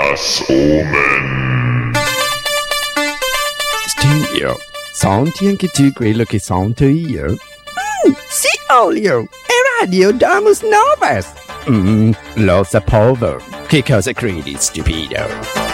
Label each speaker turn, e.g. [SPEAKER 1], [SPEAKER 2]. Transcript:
[SPEAKER 1] Das Omen.
[SPEAKER 2] Stigno, senti anche tu quello che sento io? Sì, Olio, è Radio Domus Novas. Lo sapevo. Che cosa credi, stupido?